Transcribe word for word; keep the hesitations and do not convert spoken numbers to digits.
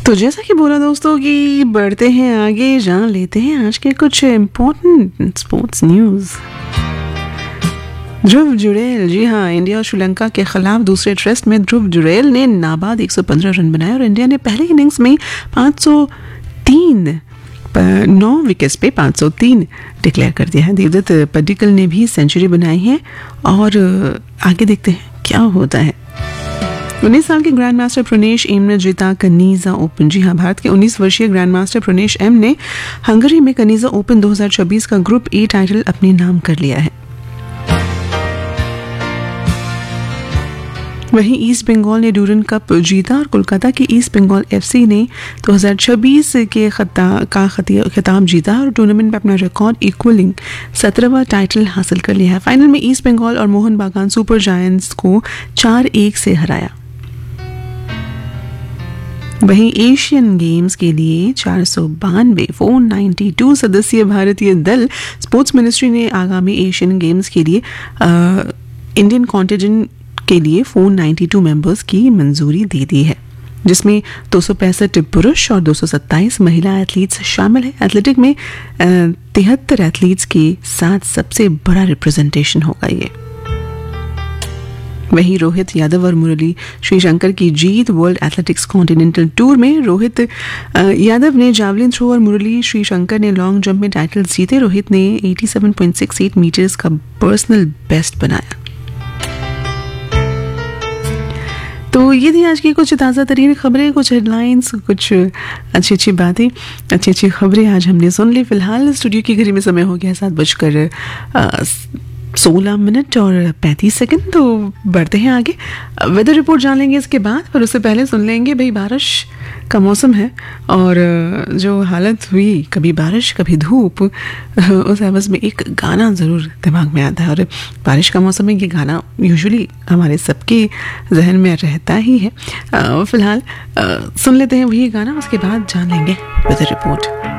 तो जैसा कि बोला दोस्तों कि बढ़ते हैं आगे, जान लेते हैं आज के कुछ इम्पोर्टेंट स्पोर्ट्स न्यूज़। ध्रुव जुरैल, जी हाँ, इंडिया और श्रीलंका के खिलाफ दूसरे टेस्ट में ध्रुव जुरैल ने नाबाद एक सौ पंद्रह रन बनाए और इंडिया ने पहले इनिंग्स में पाँच सौ तीन नौ विकेट्स पे पाँच सौ तीन डिक्लेयर कर दिया है। देवदत्त पड्डीकल ने भी सेंचुरी बनाई है और आगे देखते हैं क्या होता है। उन्नीस साल के ग्रैंड मास्टर प्रणेश एम ने जीता कनीजा ओपन। जी हाँ, भारत के उन्नीस वर्षीय ग्रैंड मास्टर प्रणेश एम ने हंगरी में कनीजा ओपन दो हज़ार छब्बीस का ग्रुप ए टाइटल अपने नाम कर लिया है। वहीं ईस्ट बंगाल ने डूरन कप जीता और कोलकाता की ईस्ट बंगाल एफसी ने दो हज़ार छब्बीस के खता का खिताब जीता और टूर्नामेंट में अपना रिकॉर्ड इक्वलिंग सत्रहवां टाइटल हासिल कर लिया है। फाइनल में ईस्ट बंगाल और मोहन बागान सुपर जायंट्स को चार एक से हराया। वहीं एशियन गेम्स के लिए चार सौ बानवे फोर नाइन्टी टू सदस्यीय भारतीय दल स्पोर्ट्स मिनिस्ट्री ने आगामी एशियन गेम्स के लिए आ, इंडियन कॉन्टिजेंट के लिए चार सौ बानवे मेंबर्स की मंजूरी दे दी है, जिसमें दो सौ पैंसठ पुरुष और दो सौ सत्ताईस महिला एथलीट्स शामिल है। एथलेटिक में तिहत्तर एथलीट्स के साथ सबसे बड़ा रिप्रेजेंटेशन होगा ये। वहीं रोहित यादव और मुरली श्रीशंकर की जीत। वर्ल्ड एथलेटिक्स कॉन्टिनेंटल टूर में रोहित यादव ने जावलिन थ्रो और मुरली श्रीशंकर ने लॉन्ग जंप में टाइटल जीते। रोहित ने सत्तासी पॉइंट छह आठ मीटर्स का पर्सनल बेस्ट बनाया। तो ये थी आज की कुछ ताज़ा तरीन खबरें, कुछ हेडलाइंस, कुछ अच्छी अच्छी बातें, अच्छी अच्छी खबरें आज हमने सुन ली। फिलहाल स्टूडियो की घड़ी में समय हो गया सात बजकर सोलह मिनट और पैंतीस सेकंड। तो बढ़ते हैं आगे, वेदर रिपोर्ट जान लेंगे इसके बाद, पर उससे पहले सुन लेंगे भाई बारिश का मौसम है और जो हालत हुई, कभी बारिश कभी धूप, उस एवज में एक गाना ज़रूर दिमाग में आता है। और बारिश का मौसम में ये गाना यूजुअली हमारे सबके जहन में रहता ही है। फ़िलहाल सुन लेते हैं वही गाना, उसके बाद जान लेंगे वेदर रिपोर्ट।